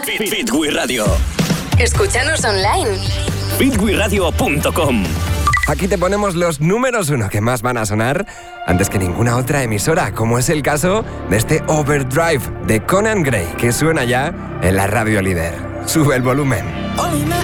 Fitwi Radio. Escúchanos online. fitwiradio.com. Aquí te ponemos los números 1 que más van a sonar antes que ninguna otra emisora, como es el caso de este Overdrive de Conan Gray, que suena ya en la radio líder. Sube el volumen. Only met